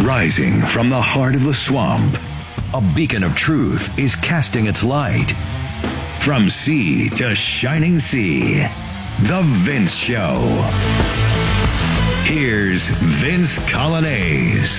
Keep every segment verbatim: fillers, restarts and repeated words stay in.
Rising from the heart of the swamp, a beacon of truth is casting its light. From sea to shining sea, The Vince Show. Here's Vince Coglianese.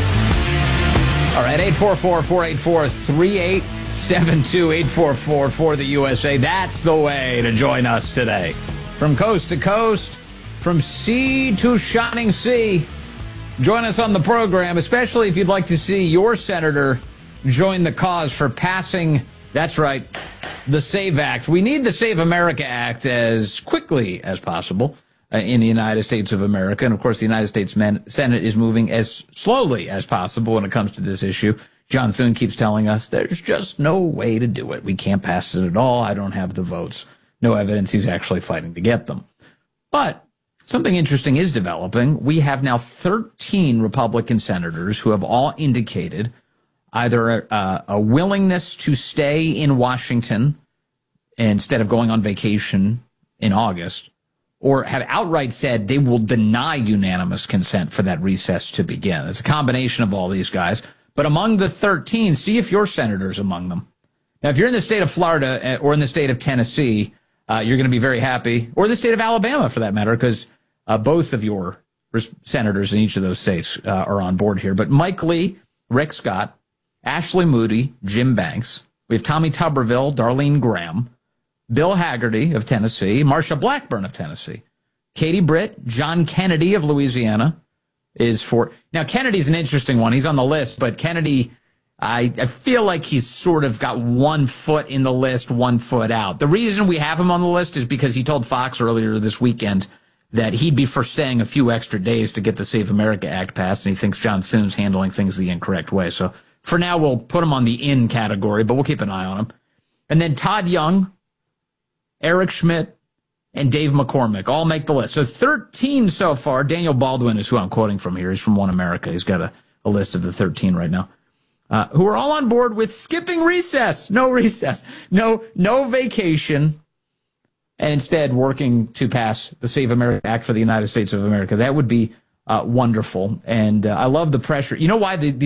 All right, eight four four, four eight four, three eight seven two, eight four four for the U S A. That's the way to join us today. From coast to coast, from sea to shining sea. Join us on the program, especially if you'd like to see your senator join the cause for passing, that's right, the SAVE Act. We need the Save America Act as quickly as possible uh, in the United States of America. And, of course, the United States Senate is moving as slowly as possible when it comes to this issue. John Thune keeps telling us there's just no way to do it. We can't pass it at all. I don't have the votes. No evidence he's actually fighting to get them. But something interesting is developing. We have now thirteen Republican senators who have all indicated either a, a willingness to stay in Washington instead of going on vacation in August, or have outright said they will deny unanimous consent for that recess to begin. It's a combination of all these guys. But among the thirteen, see if your senator's among them. Now, if you're in the state of Florida or in the state of Tennessee, uh, you're going to be very happy, or the state of Alabama for that matter, because uh, both of your senators in each of those states uh, are on board here. But Mike Lee, Rick Scott, Ashley Moody, Jim Banks. We have Tommy Tuberville, Darlene Graham, Bill Hagerty of Tennessee, Marsha Blackburn of Tennessee, Katie Britt, John Kennedy of Louisiana is for. Now, Kennedy's an interesting one. He's on the list, but Kennedy, I, I feel like he's sort of got one foot in the list, one foot out. The reason we have him on the list is because he told Fox earlier this weekend that he'd be for staying a few extra days to get the Save America Act passed, and he thinks John Thune's handling things the incorrect way. So for now, we'll put him on the in category, but we'll keep an eye on him. And then Todd Young, Eric Schmidt, and Dave McCormick all make the list. So thirteen so far. Daniel Baldwin is who I'm quoting from here. He's from One America. He's got a, a list of the thirteen right now, uh, who are all on board with skipping recess. No recess. No, no vacation. And instead working to pass the Save America Act for the United States of America. That would be uh, wonderful. And uh, I love the pressure. You know why the, the